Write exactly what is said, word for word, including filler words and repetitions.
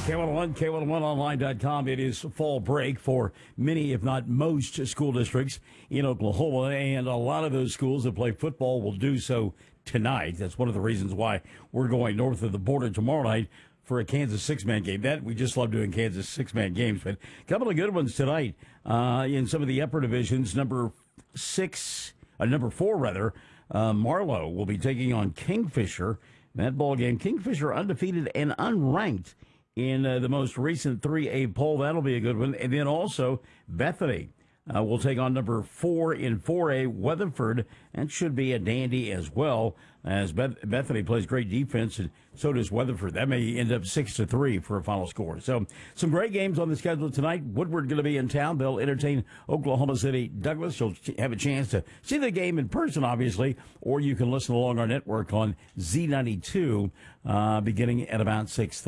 K one oh one, K one oh one online dot com. It is fall break for many, if not most, school districts in Oklahoma, and a lot of those schools that play football will do so tonight. That's one of the reasons why we're going north of the border tomorrow night for a Kansas six-man game. That we just love doing Kansas six-man games, but a couple of good ones tonight uh, in some of the upper divisions. Number six, uh, number four rather, uh, Marlowe will be taking on Kingfisher. That ball game, Kingfisher undefeated and unranked in uh, the most recent three A poll. That'll be a good one. And then also Bethany uh, will take on number four in four A, Weatherford. That should be a dandy as well, as Beth- Bethany plays great defense, and so does Weatherford. That may end up six to three for a final score. So some great games on the schedule tonight. Woodward going to be in town. They'll entertain Oklahoma City Douglas. You'll have a chance to see the game in person, obviously, or you can listen along our network on Z ninety-two uh, beginning at about six thirty.